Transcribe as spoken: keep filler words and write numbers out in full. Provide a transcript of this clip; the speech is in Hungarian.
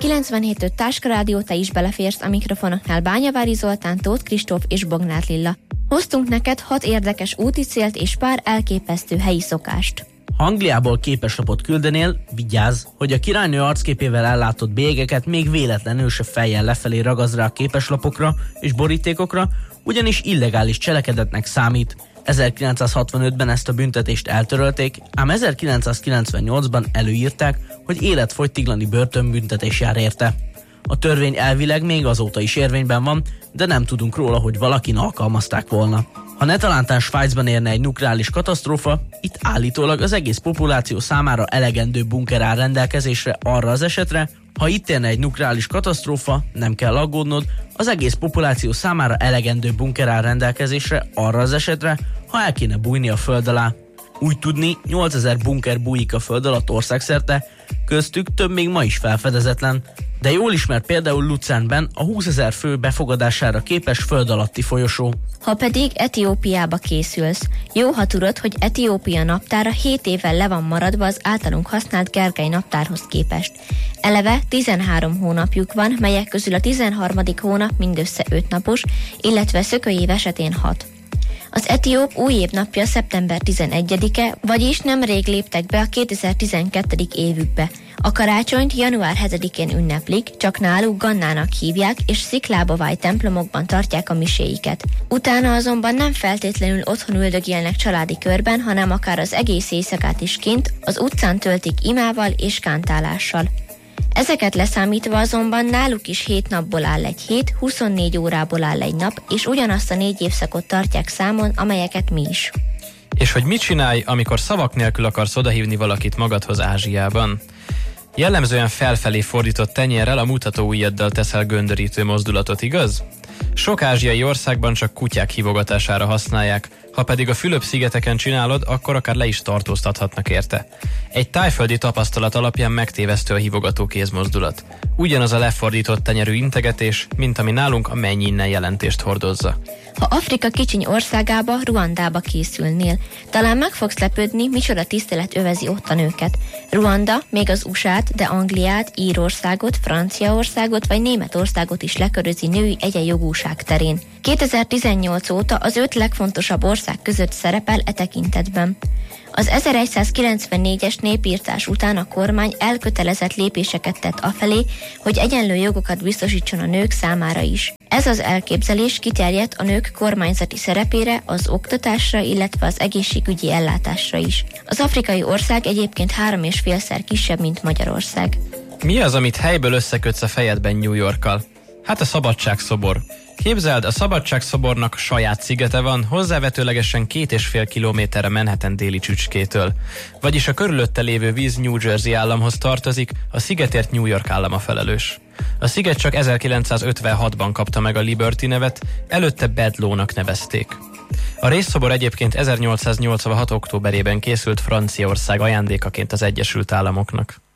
kilencvenhét öt Táska Rádió, te is beleférsz, a mikrofonoknál Bányavári Zoltán, Tóth Kristóf és Bognár Lilla. Hoztunk neked hat érdekes úti célt és pár elképesztő helyi szokást. Ha Angliából képeslapot küldenél, vigyázz, hogy a királynő arcképével ellátott bélyegeket még véletlenül se fejjel lefelé ragaz rá a képeslapokra és borítékokra, ugyanis illegális cselekedetnek számít. ezerkilencszázhatvanötben ezt a büntetést eltörölték, ám ezerkilencszázkilencvennyolcban előírták, hogy életfogytiglani börtönbüntetés jár érte. A törvény elvileg még azóta is érvényben van, de nem tudunk róla, hogy valakin alkalmazták volna. Ha netalántán Svájcban érne egy nukleáris katasztrófa, itt állítólag az egész populáció számára elegendő bunker áll rendelkezésre arra az esetre, ha itt érne egy nukleáris katasztrófa, nem kell aggódnod, az egész populáció számára elegendő bunker áll rendelkezésre arra az esetre, ha el kéne bújni a föld alá. Úgy tudni, nyolcezer bunker bújik a föld alatt országszerte, köztük több még ma is felfedezetlen, de jól ismert például Luzernben a húszezer fő befogadására képes föld alatti folyosó. Ha pedig Etiópiába készülsz, jó, ha tudod, hogy Etiópia naptára hét évvel le van maradva az általunk használt Gergely naptárhoz képest. Eleve tizenhárom hónapjuk van, melyek közül a tizenharmadik hónap mindössze öt napos, illetve szökői év esetén hat. Az etióp új év napja szeptember tizenegyedike, vagyis nemrég léptek be a kétezer-tizenkettő. évükbe. A karácsonyt január hetedikén ünneplik, csak náluk Gannának hívják, és sziklába vájt templomokban tartják a miséiket. Utána azonban nem feltétlenül otthon üldögélnek családi körben, hanem akár az egész éjszakát is kint, az utcán töltik imával és kántálással. Ezeket leszámítva azonban náluk is hét napból áll egy hét, huszonnégy órából áll egy nap, és ugyanazt a négy évszakot tartják számon, amelyeket mi is. És hogy mit csinálj, amikor szavak nélkül akarsz odahívni valakit magadhoz Ázsiában? Jellemzően felfelé fordított tenyérrel a mutatóujjaddal teszel göndörítő mozdulatot, igaz? Sok ázsiai országban csak kutyák hívogatására használják, ha pedig a Fülöp-szigeteken csinálod, akkor akár le is tartóztathatnak érte. Egy tájföldi tapasztalat alapján megtévesztő a hívogató kézmozdulat. Ugyanaz a lefordított tenyerű integetés, mint ami nálunk a menj innen jelentést hordozza. Ha Afrika kicsiny országába, Ruandába készülnél, talán meg fogsz lepődni, micsoda tisztelet övezi ott a nőket. Ruanda még az u es á-t, de Angliát, Írországot, Franciaországot vagy Németországot is lekörözi női egyenjogúság terén. kétezer-tizennyolc óta az öt legfontosabb ország között szerepel e tekintetben. Az ezeregyszázkilencvennégyes népírtás után a kormány elkötelezett lépéseket tett afelé, hogy egyenlő jogokat biztosítson a nők számára is. Ez az elképzelés kiterjedt a nők kormányzati szerepére, az oktatásra, illetve az egészségügyi ellátásra is. Az afrikai ország egyébként három és félszer kisebb, mint Magyarország. Mi az, amit helyből összekötsz a fejedben New Yorkkal? Hát a Szabadságszobor. Képzeld, a Szabadságszobornak saját szigete van, hozzávetőlegesen két és fél kilométerre Manhattan déli csücskétől. Vagyis a körülötte lévő víz New Jersey államhoz tartozik, a szigetért New York állam a felelős. A sziget csak ezerkilencszázötvenhatban kapta meg a Liberty nevet, előtte Bedloe-nak nevezték. A részszobor egyébként ezernyolcszáznyolcvanhat októberében készült Franciaország ajándékaként az Egyesült Államoknak.